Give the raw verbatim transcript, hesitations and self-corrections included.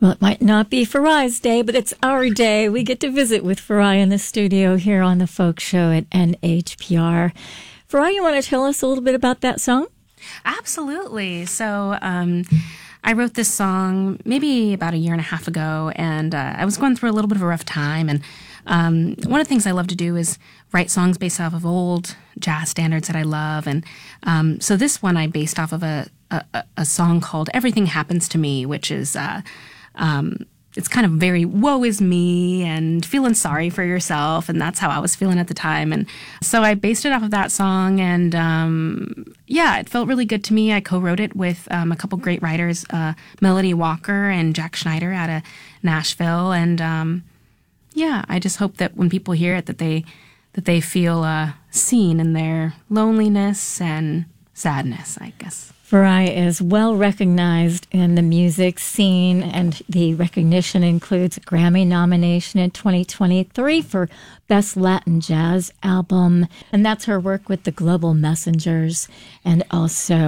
Well, it might not be Farai's day, but it's our day. We get to visit with Farai in the studio here on the Folk Show at N H P R. Farai, you want to tell us a little bit about that song? Absolutely. So um, I wrote this song maybe about a year and a half ago, and uh, I was going through a little bit of a rough time. And um, one of the things I love to do is write songs based off of old jazz standards that I love. And um, so this one I based off of a, a, a song called Everything Happens to Me, which is... Uh, Um, it's kind of very woe is me and feeling sorry for yourself. And that's how I was feeling at the time. And so I based it off of that song. And um, yeah, it felt really good to me. I co-wrote it with um, a couple great writers, uh, Melody Walker and Jack Schneider out of Nashville. And um, yeah, I just hope that when people hear it, that they that they feel uh, seen in their loneliness and sadness, I guess. Farai is well recognized in the music scene, and the recognition includes a Grammy nomination in twenty twenty-three for Best Latin Jazz Album, and that's her work with the Global Messengers, and also